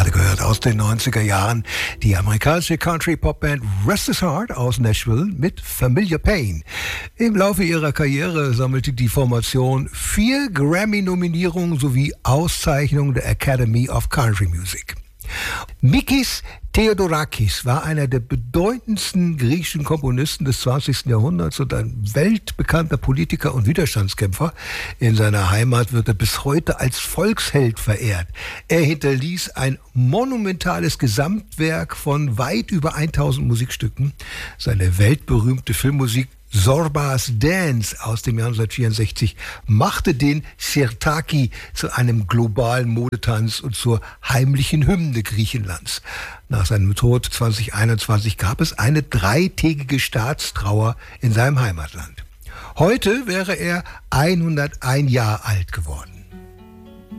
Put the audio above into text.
Gerade gehört aus den 90er Jahren die amerikanische Country-Pop-Band Restless Heart aus Nashville mit Familiar Pain. Im Laufe ihrer Karriere sammelte die Formation 4 Grammy-Nominierungen sowie Auszeichnungen der Academy of Country Music. Mikis Theodorakis war einer der bedeutendsten griechischen Komponisten des 20. Jahrhunderts und ein weltbekannter Politiker und Widerstandskämpfer. In seiner Heimat wird er bis heute als Volksheld verehrt. Er hinterließ ein monumentales Gesamtwerk von weit über 1000 Musikstücken. Seine weltberühmte Filmmusik Zorba's Dance aus dem Jahr 1964 machte den Sirtaki zu einem globalen Modetanz und zur heimlichen Hymne Griechenlands. Nach seinem Tod 2021 gab es eine 3-tägige Staatstrauer in seinem Heimatland. Heute wäre er 101 Jahre alt geworden.